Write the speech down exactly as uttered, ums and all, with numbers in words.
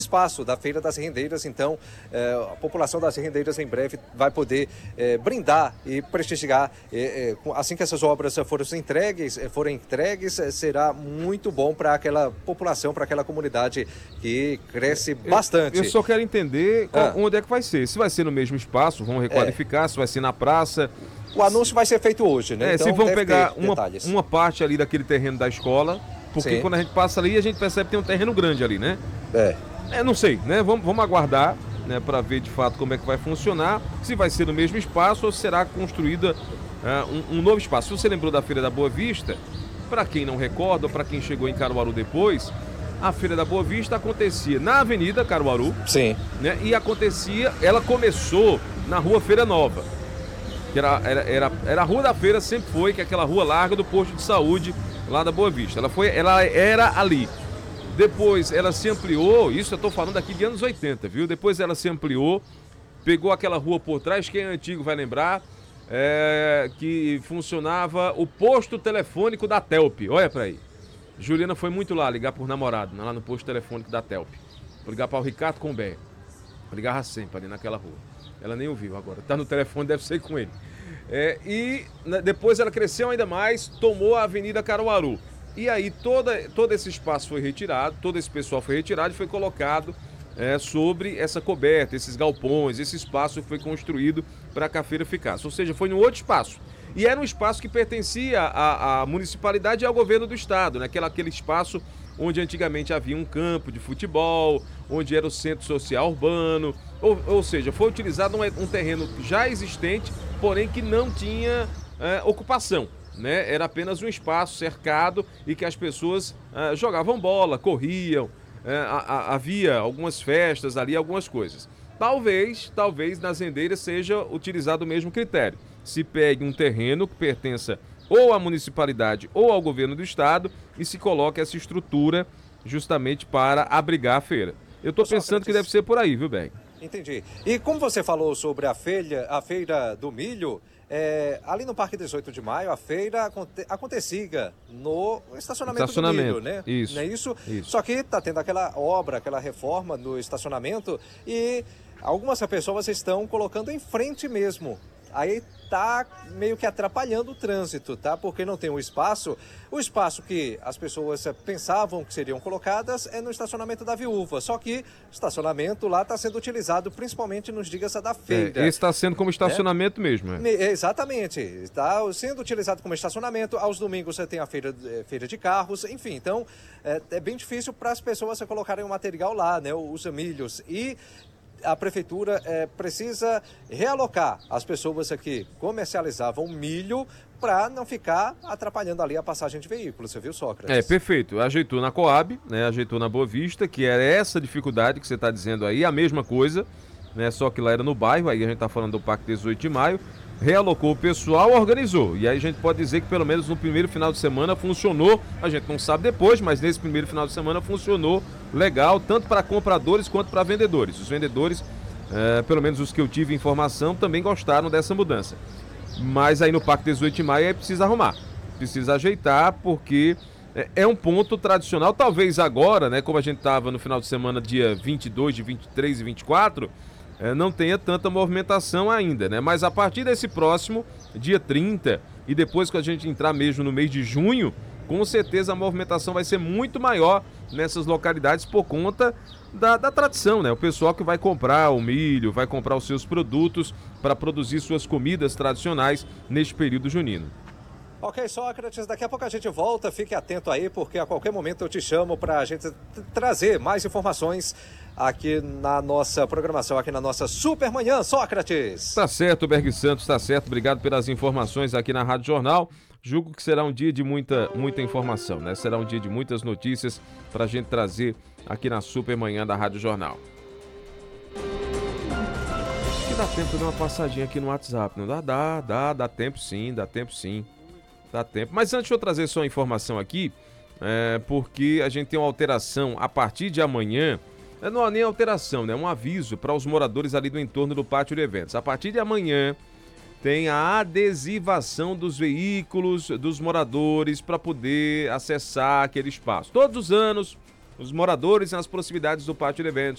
espaço da Feira das Rendeiras, então eh, a população das Rendeiras em breve vai poder eh, brindar e prestigiar, eh, eh, assim que essas obras forem entregues, eh, forem entregues, eh, será muito bom para aquela população, para aquela comunidade que cresce bastante. Eu, eu só quero entender qual, Ah. onde é que vai ser, se vai ser no mesmo espaço, vão requalificar, é. se vai ser na praça. O anúncio vai ser feito hoje, né? É, então, se vão deve pegar ter uma, detalhes. uma parte ali daquele terreno da escola, porque Sim. quando a gente passa ali, a gente percebe que tem um terreno grande ali, né? É. É, não sei, né? Vamos, vamos aguardar, né, para ver de fato como é que vai funcionar, se vai ser no mesmo espaço ou será construída uh, um, um novo espaço. Se você lembrou da Feira da Boa Vista, para quem não recorda, ou para quem chegou em Caruaru depois, a Feira da Boa Vista acontecia na Avenida Caruaru. Sim. Né? E acontecia, ela começou na Rua Feira Nova, que era, era, era, era a Rua da Feira, sempre foi, que é aquela rua larga do posto de saúde lá da Boa Vista. Ela, foi, ela era ali. Depois ela se ampliou, isso eu estou falando aqui de anos oitenta, viu? Depois ela se ampliou, pegou aquela rua por trás, quem é antigo vai lembrar, é, que funcionava o posto telefônico da Telp. Olha pra aí. Juliana foi muito lá ligar por namorado, lá no posto telefônico da Telp. Vou ligar para o Ricardo Combé. Ligava sempre ali naquela rua. Ela nem ouviu agora, tá no telefone, deve ser com ele. É, e né, depois ela cresceu ainda mais, tomou a Avenida Caruaru. E aí toda, todo esse espaço foi retirado, todo esse pessoal foi retirado e foi colocado é, sobre essa coberta, esses galpões, esse espaço foi construído para que a feira ficasse. Ou seja, foi num outro espaço. E era um espaço que pertencia à, à municipalidade e ao governo do estado, né? Aquele, aquele espaço onde antigamente havia um campo de futebol, onde era o centro social urbano. Ou, ou seja, foi utilizado um, um terreno já existente, porém que não tinha é, ocupação. Né? Era apenas um espaço cercado e que as pessoas uh, jogavam bola, corriam, uh, a, a, havia algumas festas ali, algumas coisas. Talvez, talvez nas rendeiras seja utilizado o mesmo critério. Se pegue um terreno que pertença ou à municipalidade ou ao governo do estado e se coloque essa estrutura justamente para abrigar a feira. Eu estou pensando que deve ser por aí, viu, Berg? Entendi. E como você falou sobre a feira, a feira do milho, É, ali no Parque dezoito de maio, a feira aconte, acontecia no estacionamento, estacionamento do milho, né? Isso, Não é isso? isso. Só que está tendo aquela obra, aquela reforma no estacionamento e algumas pessoas estão colocando em frente mesmo. Aí tá meio que atrapalhando o trânsito, tá? Porque não tem o espaço. O espaço que as pessoas pensavam que seriam colocadas é no estacionamento da Viúva. Só que o estacionamento lá está sendo utilizado principalmente nos dias da feira. É, esse está sendo como estacionamento é? mesmo, é? Exatamente. Está sendo utilizado como estacionamento. Aos domingos você tem a feira, feira de carros, enfim. Então, é, é bem difícil para as pessoas colocarem o material lá, né? Os milhos. E a prefeitura é, precisa realocar as pessoas que comercializavam milho para não ficar atrapalhando ali a passagem de veículos, você viu, Sócrates? É, perfeito. Ajeitou na Coab, né? Ajeitou na Boa Vista, que era essa dificuldade que você está dizendo aí, a mesma coisa, né? Só que lá era no bairro, aí a gente está falando do Parque dezoito de maio, realocou o pessoal, organizou. E aí a gente pode dizer que pelo menos no primeiro final de semana funcionou, a gente não sabe depois, mas nesse primeiro final de semana funcionou legal, tanto para compradores quanto para vendedores. Os vendedores, é, pelo menos os que eu tive informação, também gostaram dessa mudança. Mas aí no Parque dezoito de maio é preciso arrumar, precisa ajeitar, porque é, é um ponto tradicional, talvez agora, né, como a gente estava no final de semana, dia vinte e dois, de vinte e três e vinte e quatro, é, não tenha tanta movimentação ainda, né? Mas a partir desse próximo, dia trinta, e depois que a gente entrar mesmo no mês de junho, com certeza a movimentação vai ser muito maior nessas localidades por conta da, da tradição, né? O pessoal que vai comprar o milho, vai comprar os seus produtos para produzir suas comidas tradicionais neste período junino. Ok, Sócrates, daqui a pouco a gente volta, fique atento aí, porque a qualquer momento eu te chamo para a gente trazer mais informações aqui na nossa programação, aqui na nossa Super Manhã, Sócrates. Tá certo, Berg Santos, tá certo, obrigado pelas informações aqui na Rádio Jornal. Julgo que será um dia de muita, muita informação, né? Será um dia de muitas notícias para a gente trazer aqui na Super Manhã da Rádio Jornal. Acho que dá tempo de dar uma passadinha aqui no WhatsApp, não dá? Dá, dá, dá tempo sim, dá tempo sim. Dá tempo. Mas antes de eu trazer só a informação aqui, é, porque a gente tem uma alteração a partir de amanhã, não é nem alteração, né? É um aviso para os moradores ali do entorno do pátio de eventos. A partir de amanhã tem a adesivação dos veículos dos moradores para poder acessar aquele espaço. Todos os anos, os moradores nas proximidades do pátio de eventos